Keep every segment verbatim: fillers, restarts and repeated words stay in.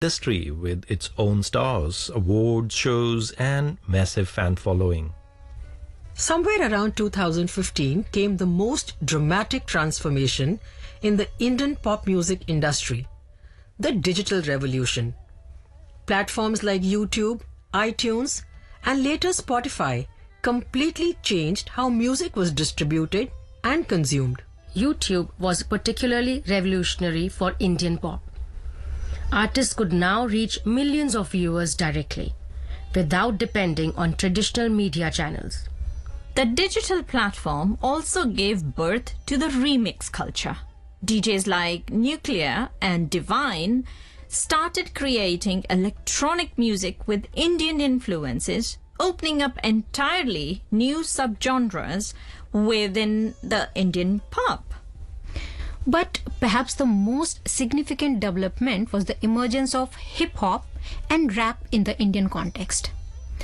industry with its own stars, awards shows, and massive fan following. Somewhere around two thousand fifteen came the most dramatic transformation in the Indian pop music industry, the digital revolution. Platforms like YouTube, iTunes, and later Spotify completely changed how music was distributed and consumed. YouTube was particularly revolutionary for Indian pop. Artists could now reach millions of viewers directly, without depending on traditional media channels. The digital platform also gave birth to the remix culture. D Js like Nuclear and Divine started creating electronic music with Indian influences, opening up entirely new subgenres within the Indian pop. But perhaps the most significant development was the emergence of hip-hop and rap in the Indian context.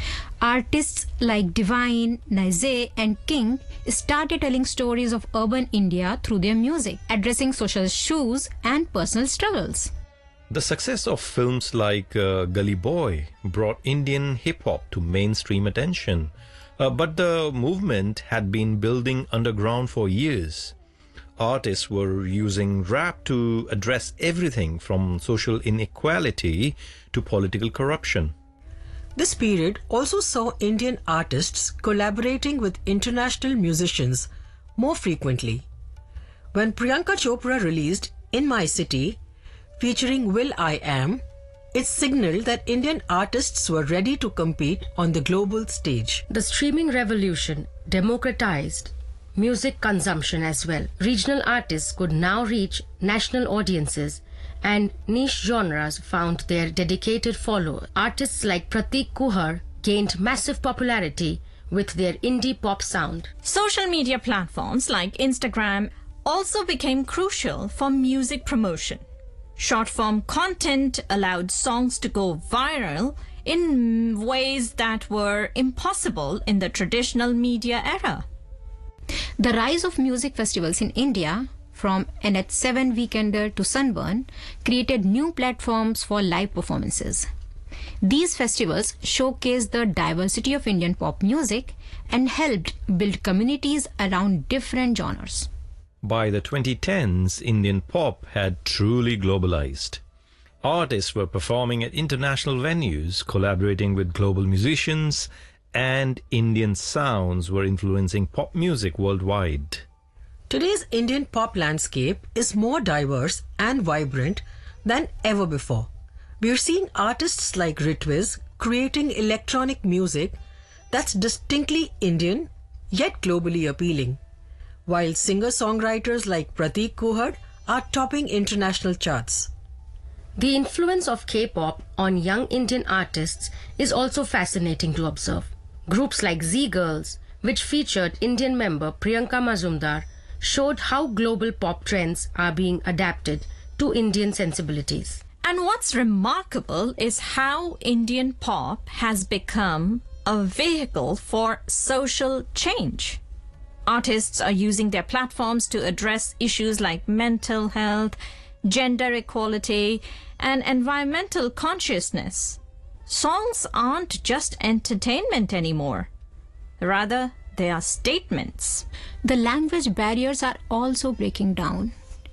Artists like Divine, Naizee and King started telling stories of urban India through their music, addressing social issues and personal struggles. The success of films like uh, Gully Boy brought Indian hip-hop to mainstream attention, uh, but the movement had been building underground for years. Artists were using rap to address everything from social inequality to political corruption. This period also saw Indian artists collaborating with international musicians more frequently. When Priyanka Chopra released In My City, featuring will.i.am, it signaled that Indian artists were ready to compete on the global stage. The streaming revolution democratized music consumption as well. Regional artists could now reach national audiences, and niche genres found their dedicated followers. Artists like Prateek Kuhad gained massive popularity with their indie pop sound. Social media platforms like Instagram also became crucial for music promotion. Short-form content allowed songs to go viral in ways that were impossible in the traditional media era. The rise of music festivals in India, from N H seven Weekender to Sunburn, created new platforms for live performances. These festivals showcased the diversity of Indian pop music and helped build communities around different genres. By the twenty tens, Indian pop had truly globalized. Artists were performing at international venues, collaborating with global musicians, and Indian sounds were influencing pop music worldwide. Today's Indian pop landscape is more diverse and vibrant than ever before. We are seeing artists like Ritviz creating electronic music that's distinctly Indian yet globally appealing, while singer-songwriters like Prateek Kuhad are topping international charts. The influence of K-pop on young Indian artists is also fascinating to observe. Groups like Z-Girls, which featured Indian member Priyanka Mazumdar, showed how global pop trends are being adapted to Indian sensibilities. And what's remarkable is how Indian pop has become a vehicle for social change. Artists are using their platforms to address issues like mental health, gender equality, and environmental consciousness. Songs aren't just entertainment anymore. Rather, they are statements. The language barriers are also breaking down.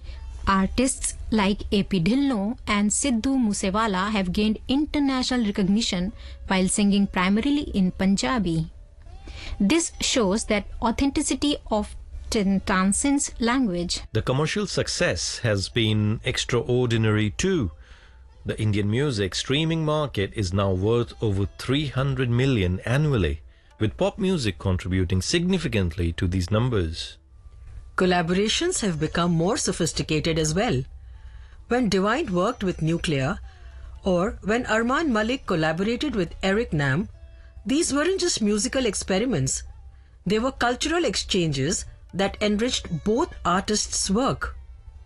Artists like A P Dhillon and Sidhu Moosewala have gained international recognition while singing primarily in Punjabi. This shows that authenticity of transcends language. The commercial success has been extraordinary too. The Indian music streaming market is now worth over three hundred million annually, with pop music contributing significantly to these numbers. Collaborations have become more sophisticated as well. When Divine worked with Nuclear, or when Armaan Malik collaborated with Eric Nam, these weren't just musical experiments. They were cultural exchanges that enriched both artists' work.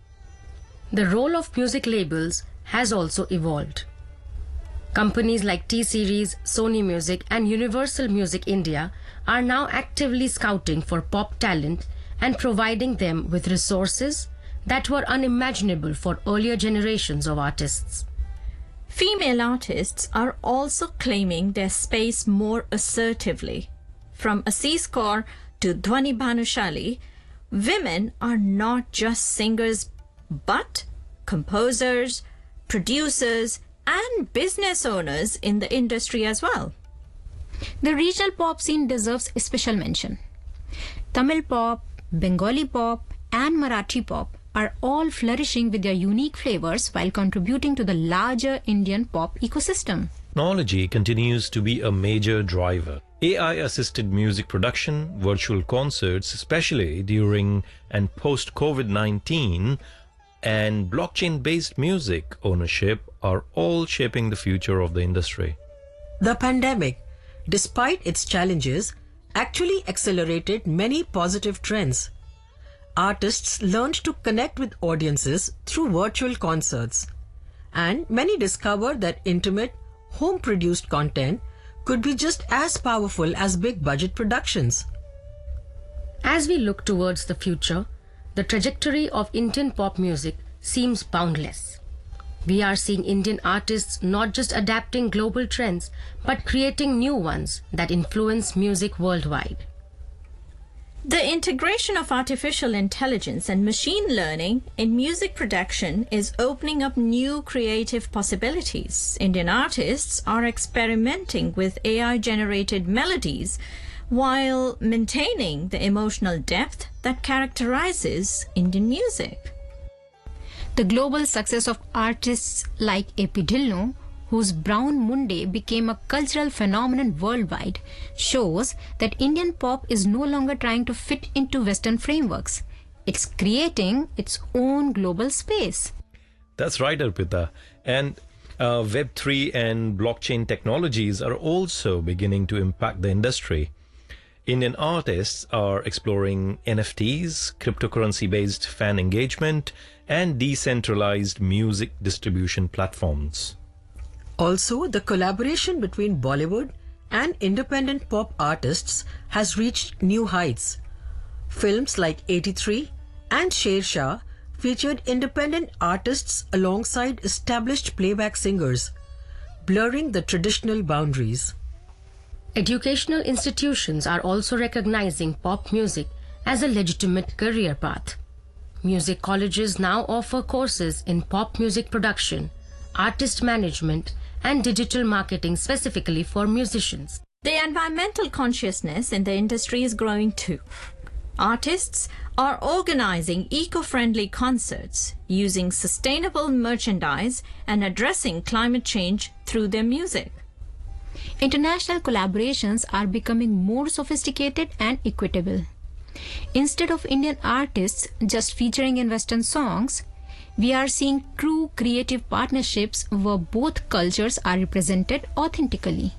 The role of music labels has also evolved. Companies like T-Series, Sony Music and Universal Music India are now actively scouting for pop talent and providing them with resources that were unimaginable for earlier generations of artists. Female artists are also claiming their space more assertively. From Assis Kaur to Dhwani Bhanushali, women are not just singers but composers, producers, and business owners in the industry as well. The regional pop scene deserves a special mention. Tamil pop, Bengali pop, and Marathi pop are all flourishing with their unique flavors while contributing to the larger Indian pop ecosystem. Technology continues to be a major driver. A I-assisted music production, virtual concerts, especially during and post-COVID nineteen, and blockchain-based music ownership are all shaping the future of the industry. The pandemic, despite its challenges, actually accelerated many positive trends. Artists learned to connect with audiences through virtual concerts, and many discovered that intimate, home-produced content could be just as powerful as big-budget productions. As we look towards the future, the trajectory of Indian pop music seems boundless. We are seeing Indian artists not just adapting global trends, but creating new ones that influence music worldwide. The integration of artificial intelligence and machine learning in music production is opening up new creative possibilities. Indian artists are experimenting with A I-generated melodies while maintaining the emotional depth that characterizes Indian music. The global success of artists like A P Dhillon, whose Brown Monday became a cultural phenomenon worldwide, shows that Indian pop is no longer trying to fit into Western frameworks. It's creating its own global space. That's right, Arpita. And uh, Web three and blockchain technologies are also beginning to impact the industry. Indian artists are exploring N F Ts, cryptocurrency-based fan engagement, and decentralized music distribution platforms. Also, the collaboration between Bollywood and independent pop artists has reached new heights. Films like eighty-three and Sher Shah featured independent artists alongside established playback singers, blurring the traditional boundaries. Educational institutions are also recognizing pop music as a legitimate career path. Music colleges now offer courses in pop music production, artist management, and digital marketing specifically for musicians. The environmental consciousness in the industry is growing too. Artists are organizing eco-friendly concerts, using sustainable merchandise, and addressing climate change through their music. International collaborations are becoming more sophisticated and equitable. Instead of Indian artists just featuring in Western songs, we are seeing true creative partnerships where both cultures are represented authentically.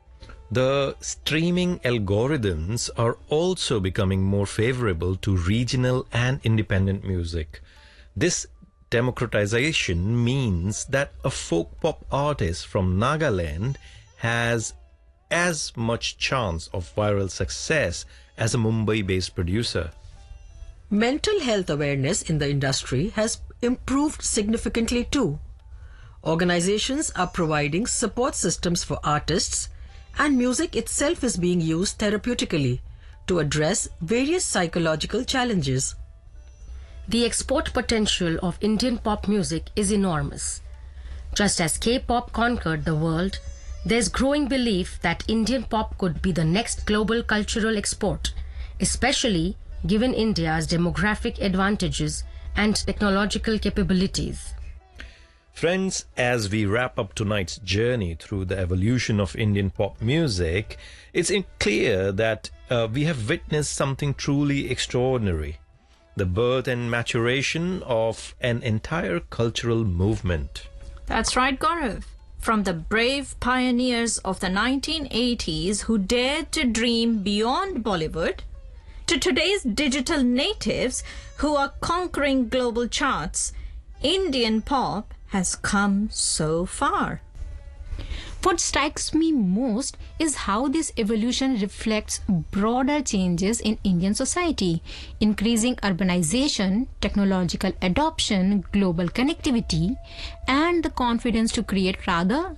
The streaming algorithms are also becoming more favorable to regional and independent music. This democratization means that a folk pop artist from Nagaland has as much chance of viral success as a Mumbai-based producer. Mental health awareness in the industry has improved significantly too. Organizations are providing support systems for artists, and music itself is being used therapeutically to address various psychological challenges. The export potential of Indian pop music is enormous. Just as K-pop conquered the world, there's growing belief that Indian pop could be the next global cultural export, especially given India's demographic advantages and technological capabilities. Friends, as we wrap up tonight's journey through the evolution of Indian pop music, it's clear that uh, we have witnessed something truly extraordinary: the birth and maturation of an entire cultural movement. That's right, Gaurav. From the brave pioneers of the nineteen eighties who dared to dream beyond Bollywood, to today's digital natives who are conquering global charts, Indian pop has come so far. What strikes me most is how this evolution reflects broader changes in Indian society: increasing urbanization, technological adoption, global connectivity, and the confidence to create rather